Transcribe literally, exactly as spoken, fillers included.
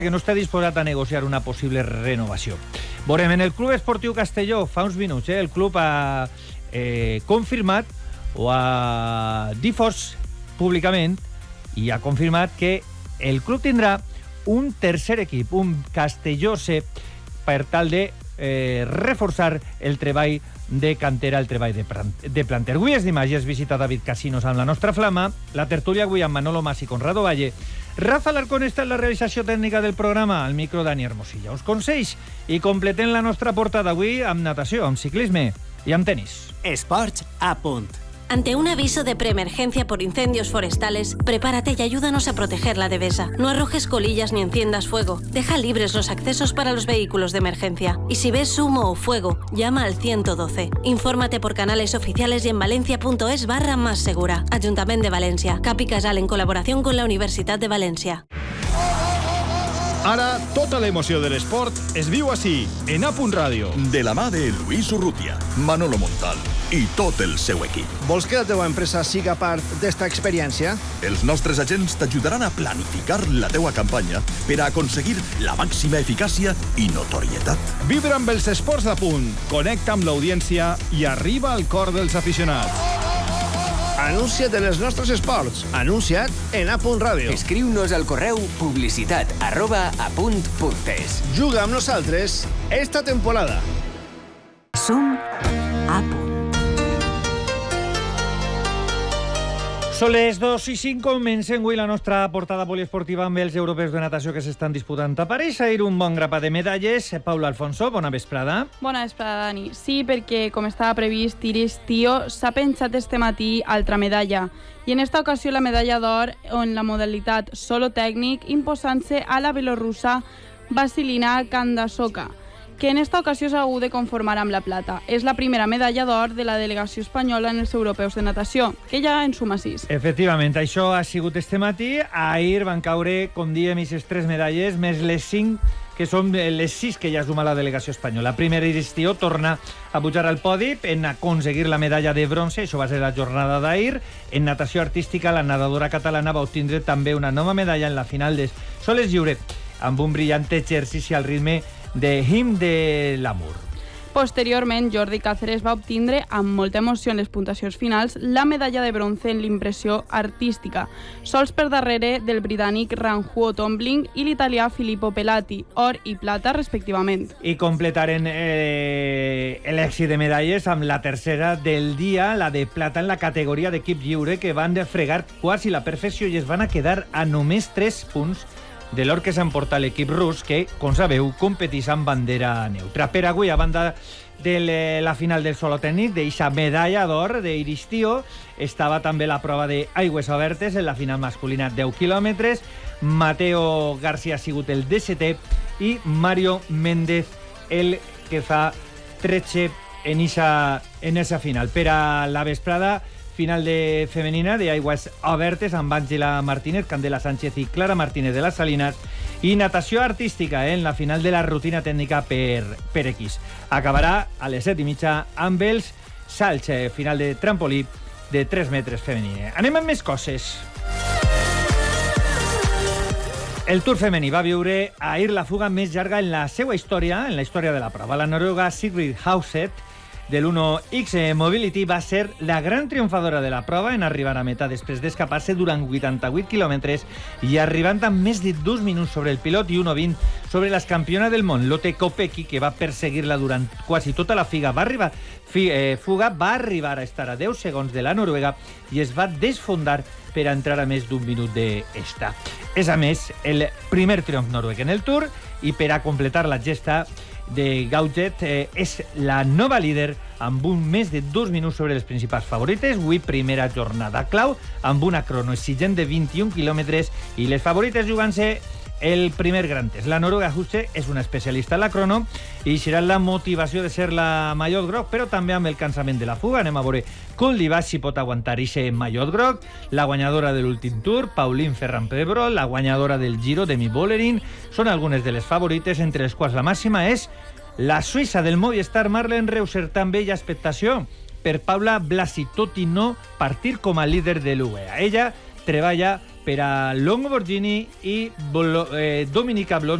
que no està disposat a negociar una possible renovació. Veurem, en el Club Esportiu Castelló, fa uns minuts, eh, el club ha eh, confirmat o ha difós públicament i ha confirmat que el club tindrà un tercer equip, un Castelló C, per tal de eh, reforçar el treball de cantera, el treball de, de planter. Avui és dimarts i es visita David Casinos amb la nostra flama. La tertúlia avui amb Manolo Mas i Conrado Valle. Rafa Alarcón està en la realització tècnica del programa, al micro Dani Hermosilla. Us consells i completem la nostra portada avui amb natació, amb ciclisme i amb tenis. Esports a punt. Ante un aviso de preemergencia por incendios forestales, prepárate y ayúdanos a proteger la devesa. No arrojes colillas ni enciendas fuego. Deja libres los accesos para los vehículos de emergencia. Y si ves humo o fuego, llama al ciento doce. Infórmate por canales oficiales y en valencia.es barra más segura. Ayuntamiento de Valencia. Capi Casal en colaboración con la Universitat de València. Ara, tota l'emoció de l'esport es viu així, en A Punt Ràdio. De la mà de Luis Urrutia, Manolo Montal i tot el seu equip. Vols que la teva empresa siga part d'esta experiència? Els nostres agents t'ajudaran a planificar la teua campanya per a aconseguir la màxima eficàcia i notorietat. Vibra amb els esports de punt, connecta amb l'audiència i arriba al cor dels aficionats. Anuncia't en els nostres esports. Anuncia't en A Punt Ràdio. Escriu-nos al correu publicitat arroba apunt.es. Juga amb nosaltres esta temporada. Som A Punt. Són les dos i cinc, comencem avui la nostra portada poliesportiva amb els europeus de natació que s'estan disputant a París. Ahir un bon grapat de medalles. Paula Alfonso, bona vesprada. Bona vesprada, Dani. Sí, perquè, com estava previst, Iris Tío s'ha penjat este matí altra medalla. I en esta ocasió la medalla d'or en la modalitat solo tècnic, imposant-se a la bielorrussa Vasilina Kandasoka, que en esta ocasió s'ha hagut de conformar amb la plata. És la primera medalla d'or de la delegació espanyola en els europeus de natació, que ja en suma sis. Efectivament, això ha sigut este matí. Ahir van caure, com diem, aquestes tres medalles, més les cinc, que són les sis que ja suma la delegació espanyola. Primera, Iris Tío torna a pujar al podi en aconseguir la medalla de bronze, això va ser la jornada d'ahir. En natació artística, la nadadora catalana va obtindre també una nova medalla en la final de soles lliure, amb un brillant exercici al ritme de Him de l'Amur. Posteriorment, Jordi Cáceres va obtindre, amb molta emoció en les puntuacions finals, la medalla de bronze en l'impressió artística, sols per darrere del britànic Ranjuo Tombling i l'italià Filippo Pelati, or i plata respectivament. I completaren eh, l'èxit de medalles amb la tercera del dia, la de plata en la categoria d'equip lliure, que van de fregar quasi la perfecció i es van a quedar a només tres punts de l'or que s'emporta l'equip rus, que, com sabeu, competís amb bandera neutra. Per avui, a banda de la final del solo tècnic, d'eixa medalla d'or d'Iris Tío, estava també la prova d'aigües obertes en la final masculina, deu quilòmetres. Mateo García ha sigut el dissetè i Mario Méndez el que fa tretze en eixa en eixa final. Per a la vesprada, final de femenina d'aigües obertes amb Àngela Martínez, Candela Sánchez i Clara Martínez de las Salinas, i natació artística eh, en la final de la rutina tècnica per, per X. Acabarà a les set i mitja amb els salts, eh, final de trampolí de tres metres femení. Anem amb més coses. El Tour femení va viure ahir la fuga més llarga en la seva història, en la història de la prova. La noruega Sigrid Hauseth de l'uno X Mobility va ser la gran triomfadora de la prova en arribar a meta després d'escapar-se durant vuitanta-vuit quilòmetres i arribant amb més de dos minuts sobre el pilot i un vint sobre l'excampiona del món, Lotte Kopecky, que va perseguir-la durant quasi tota la figa. Va arribar, fi, eh, fuga va arribar a estar a deu segons de la noruega i es va desfondar per a entrar a més d'un minut d'esta. És, a més, el primer triomf noruec en el Tour i per a completar la gesta de Gaudet eh, és la nova líder amb un més de dos minuts sobre les principals favorites. Avui primera jornada clau amb una crono exigent de vint-i-un quilòmetres i les favorites jugant-se el primer gran test. La noruega Husse és una especialista en la crono i serà la motivació de ser la mallot groc, però també amb el cansament de la fuga. Anem a veure com li va, si pot aguantar ixe mallot groc. La guanyadora de l'últim Tour, Pauline Ferrand-Pébrol, la guanyadora del Giro, Demi Vollering, són algunes de les favorites, entre les quals la màxima és la suïssa del Movistar, Marlene Reusser. També hi ha expectació per Paula Blasi, tot i no partir com a líder de l'U E A. Ella treballa per a Lamborghini i Blo- eh, Dominica Blonde